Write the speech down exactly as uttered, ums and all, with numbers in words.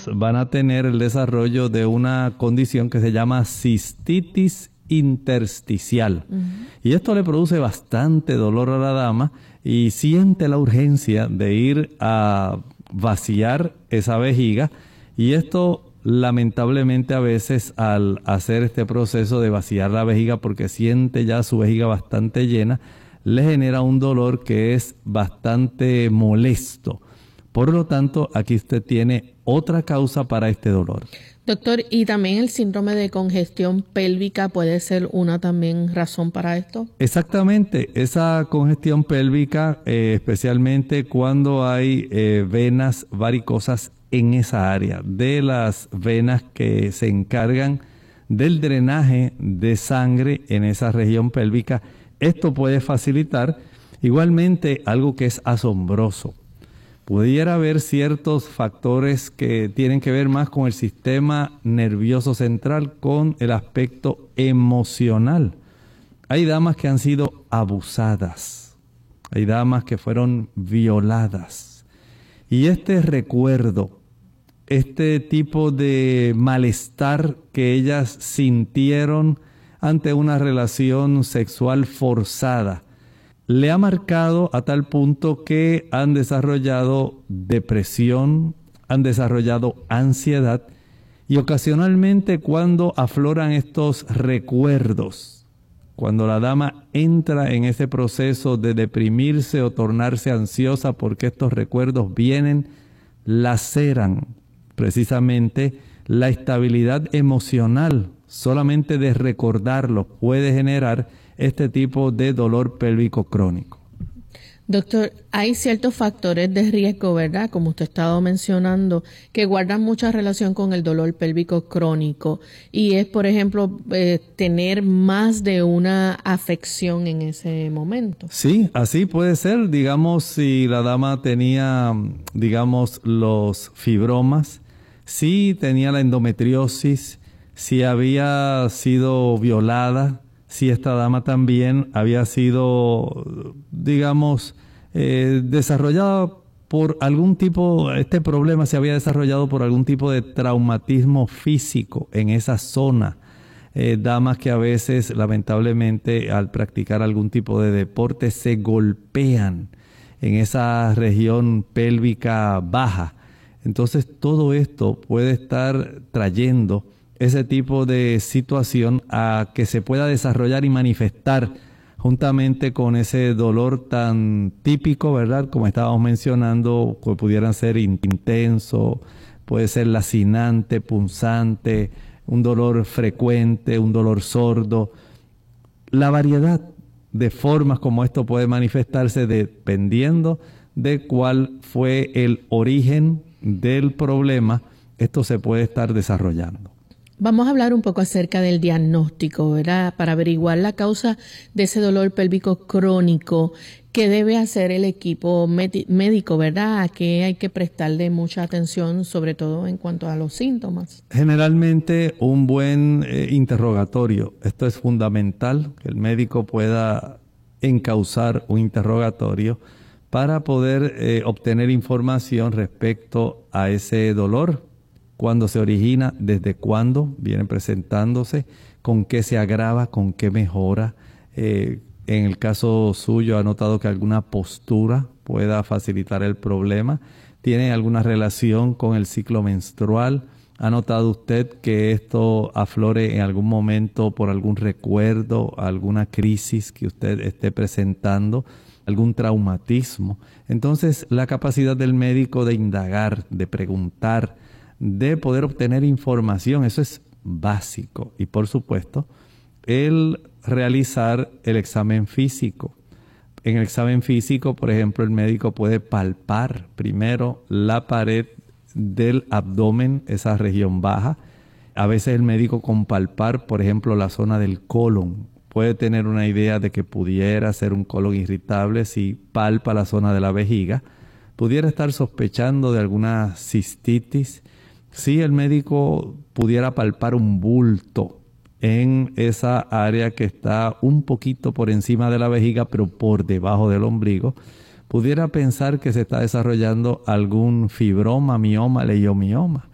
niños van a tener el desarrollo de una condición que se llama cistitis intersticial. Uh-huh. Y esto le produce bastante dolor a la dama y siente la urgencia de ir a vaciar esa vejiga. Y esto, lamentablemente, a veces al hacer este proceso de vaciar la vejiga, porque siente ya su vejiga bastante llena, le genera un dolor que es bastante molesto. Por lo tanto, aquí usted tiene otra causa para este dolor. Doctor, ¿y también el síndrome de congestión pélvica puede ser una también razón para esto? Exactamente, esa congestión pélvica, eh, especialmente cuando hay eh, venas varicosas en esa área, de las venas que se encargan del drenaje de sangre en esa región pélvica, esto puede facilitar. Igualmente, algo que es asombroso. Pudiera haber ciertos factores que tienen que ver más con el sistema nervioso central, con el aspecto emocional. Hay damas que han sido abusadas, hay damas que fueron violadas. Y este recuerdo, este tipo de malestar que ellas sintieron ante una relación sexual forzada, le ha marcado a tal punto que han desarrollado depresión, han desarrollado ansiedad y ocasionalmente cuando afloran estos recuerdos, cuando la dama entra en ese proceso de deprimirse o tornarse ansiosa porque estos recuerdos vienen, laceran precisamente la estabilidad emocional. Solamente de recordarlo puede generar este tipo de dolor pélvico crónico. Doctor, hay ciertos factores de riesgo, ¿verdad? Como usted ha estado mencionando, que guardan mucha relación con el dolor pélvico crónico. Y es, por ejemplo, eh, tener más de una afección en ese momento. Sí, así puede ser. Digamos, si la dama tenía, digamos, los fibromas, si tenía la endometriosis, si había sido violada, si esta dama también había sido, digamos, eh, desarrollada por algún tipo, este problema se había desarrollado por algún tipo de traumatismo físico en esa zona. Eh, damas que a veces, lamentablemente, al practicar algún tipo de deporte, se golpean en esa región pélvica baja. Entonces, todo esto puede estar trayendo ese tipo de situación a que se pueda desarrollar y manifestar juntamente con ese dolor tan típico, ¿verdad? Como estábamos mencionando, que pudieran ser intenso, puede ser lacinante, punzante, un dolor frecuente, un dolor sordo. La variedad de formas como esto puede manifestarse dependiendo de cuál fue el origen del problema, esto se puede estar desarrollando. Vamos a hablar un poco acerca del diagnóstico, ¿verdad? Para averiguar la causa de ese dolor pélvico crónico, ¿qué debe hacer el equipo médico, verdad? ¿A qué hay que prestarle mucha atención, sobre todo en cuanto a los síntomas? Generalmente un buen eh, interrogatorio. Esto es fundamental, que el médico pueda encauzar un interrogatorio para poder eh, obtener información respecto a ese dolor. Cuándo se origina, desde cuándo viene presentándose, con qué se agrava, con qué mejora. Eh, en el caso suyo ha notado que alguna postura pueda facilitar el problema. ¿Tiene alguna relación con el ciclo menstrual? ¿Ha notado usted que esto aflore en algún momento por algún recuerdo, alguna crisis que usted esté presentando, algún traumatismo? Entonces, la capacidad del médico de indagar, de preguntar, de poder obtener información, eso es básico. Y por supuesto, el realizar el examen físico. En el examen físico, por ejemplo, el médico puede palpar primero la pared del abdomen, esa región baja. A veces el médico con palpar, por ejemplo, la zona del colon, puede tener una idea de que pudiera ser un colon irritable si palpa la zona de la vejiga. Pudiera estar sospechando de alguna cistitis. Si el médico pudiera palpar un bulto en esa área que está un poquito por encima de la vejiga, pero por debajo del ombligo, pudiera pensar que se está desarrollando algún fibroma, mioma, leiomioma.